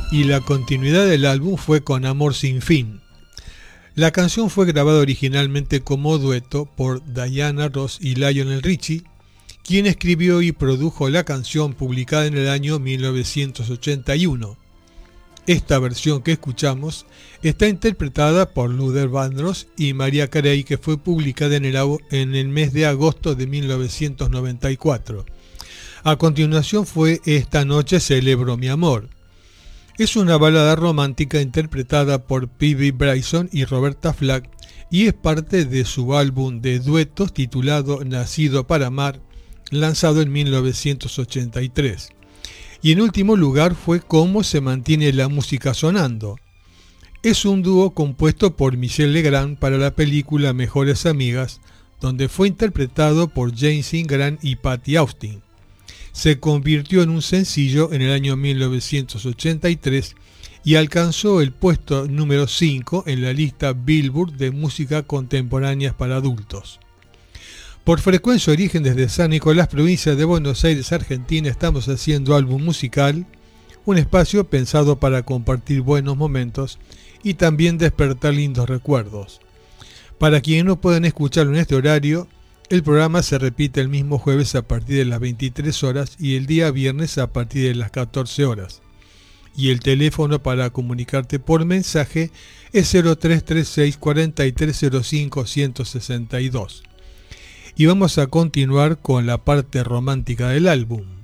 y la continuidad del álbum fue con Amor sin fin. La canción fue grabada originalmente como dueto por Diana Ross y Lionel Richie, quien escribió y produjo la canción publicada en el año 1981. Esta versión que escuchamos está interpretada por Luther Vandross y Mariah Carey, que fue publicada en el mes de agosto de 1994. A continuación fue Esta noche celebro mi amor. Es una balada romántica interpretada por Phoebe Bryson y Roberta Flack y es parte de su álbum de duetos titulado Nacido para amar, lanzado en 1983. Y en último lugar fue Cómo se mantiene la música sonando. Es un dúo compuesto por Michelle Legrand para la película Mejores Amigas, donde fue interpretado por James Ingram y Patti Austin. Se convirtió en un sencillo en el año 1983 y alcanzó el puesto número 5 en la lista Billboard de música contemporánea para adultos. Por Frecuencia Origen desde San Nicolás, provincia de Buenos Aires, Argentina, estamos haciendo álbum musical, un espacio pensado para compartir buenos momentos y también despertar lindos recuerdos. Para quienes no pueden escucharlo en este horario, el programa se repite el mismo jueves a partir de las 23 horas y el día viernes a partir de las 14 horas. Y el teléfono para comunicarte por mensaje es 0336 4305 162. Y vamos a continuar con la parte romántica del álbum.